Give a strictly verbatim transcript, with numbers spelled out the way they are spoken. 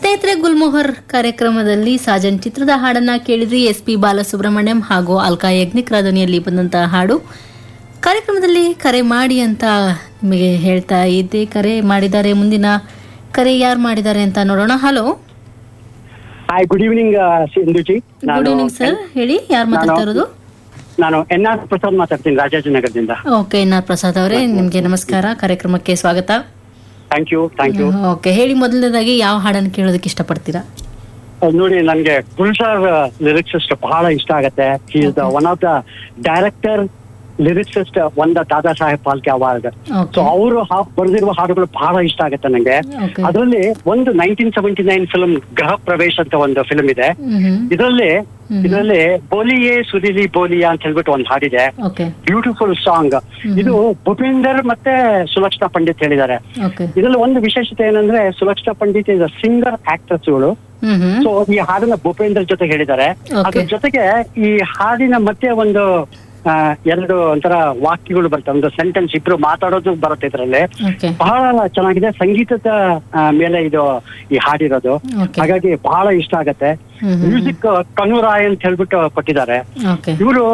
ಸ್ನೇಹಿತರೆ, ಗುಲ್ಮೋಹರ್ ಕಾರ್ಯಕ್ರಮದಲ್ಲಿ ಸಾಜನ್ ಚಿತ್ರದ ಹಾಡನ್ನ ಕೇಳಿದ್ರಿ. ಎಸ್ ಪಿ ಬಾಲಸುಬ್ರಹ್ಮಣ್ಯಂ ಹಾಗೂ ಅಲ್ಕಾ ಯಜ್ಞಿಕ್ ಧ್ವನಿಯಲ್ಲಿ ಬಂದಂತಹ ಹಾಡು. ಕಾರ್ಯಕ್ರಮದಲ್ಲಿ ಕರೆ ಮಾಡಿ ಅಂತ ನಿಮಗೆ ಹೇಳ್ತಾ ಇದ್ದೆ. ಕರೆ ಮಾಡಿದ್ದಾರೆ. ಮುಂದಿನ ಕರೆ ಯಾರು ಮಾಡಿದ್ದಾರೆ ಅಂತ ನೋಡೋಣ. Hello, hi, good evening ಸಿಂಧುಜಿ. Good evening sir. ಹೇಳಿ, ಯಾರು ಮಾತಾಡ್ತಾ ಇರೋದು? ನಾನು ಎನ್ ಆರ್ ಪ್ರಸಾದ್ ಮಾತಾಡ್ತೀನಿ, ರಾಜಾಜಿನಗರದಿಂದ. ಓಕೆ, ಎನ್ ಆರ್ ಪ್ರಸಾದ್ ಅವರೇ, ನಿಮ್ಗೆ ನಮಸ್ಕಾರ. ಕಾರ್ಯಕ್ರಮಕ್ಕೆ ಸ್ವಾಗತ. Thank you thank you okay, ಹೇಳಿ, ಮೊದಲನೇದಾಗಿ ಯಾವ ಹಾಡನ್ನು ಕೇಳೋದಕ್ಕೆ ಇಷ್ಟಪಡ್ತೀರಾ? ನೋಡಿ, ನನ್ಗೆ ಗುಲ್ಜಾರ್ ಲಿರಿಕ್ಸಿಸ್ಟ್ ಬಹಳ ಇಷ್ಟ ಆಗತ್ತೆ. He is one of the director lyricist one the Dada Saheb Phalke award. So ಅವರು ಬರೆದಿರುವ ಹಾಡುಗಳು ಬಹಳ ಇಷ್ಟ ಆಗತ್ತೆ ನಂಗೆ. ಅದರಲ್ಲಿ ಒಂದು ನೈನ್ಟೀನ್ ಸೆವೆಂಟಿ ನೈನ್ ಫಿಲ್ಮ್ ಗೃಹ ಪ್ರವೇಶ್ ಅಂತ ಒಂದು ಫಿಲ್ಮ್ ಇದೆ. ಇದರಲ್ಲಿ ಇದರಲ್ಲಿ ಬೋಲಿಯೇ ಸುದಿಲಿ ಬೋಲಿಯಾ ಅಂತ ಹೇಳ್ಬಿಟ್ಟು ಒಂದು ಹಾಡಿದೆ. ಬ್ಯೂಟಿಫುಲ್ ಸಾಂಗ್ ಇದು. ಭೂಪೇಂದರ್ ಮತ್ತೆ ಸುಲಕ್ಷಣಾ ಪಂಡಿತ್ ಹೇಳಿದ್ದಾರೆ. ಇದರಲ್ಲಿ ಒಂದು ವಿಶೇಷತೆ ಏನಂದ್ರೆ, Sulakshana Pandit is a singer actress ಇವಳು. ಸೊ ಈ ಹಾಡನ್ನ ಭೂಪೇಂದರ್ ಜೊತೆ ಹೇಳಿದ್ದಾರೆ. ಅದ್ರ ಜೊತೆಗೆ ಈ ಹಾಡಿನ ಮತ್ತೆ ಒಂದು ಎರಡು ಒಂಥರ ವಾಕ್ಯಗಳು ಬರ್ತವೆ, ಒಂದು ಸೆಂಟೆನ್ಸ್ ಇಬ್ರು ಮಾತಾಡೋದು ಬರುತ್ತೆ ಇದರಲ್ಲಿ. ಬಹಳ ಚೆನ್ನಾಗಿದೆ. ಸಂಗೀತದ ಮೇಲೆ ಇದು ಈ ಹಾಡಿರೋದು, ಹಾಗಾಗಿ ಬಹಳ ಇಷ್ಟ ಆಗತ್ತೆ. ಮ್ಯೂಸಿಕ್ ಕನುರಾಯ್ ಅಂತ ಹೇಳ್ಬಿಟ್ಟು ಕೊಟ್ಟಿದ್ದಾರೆ ಇವರು.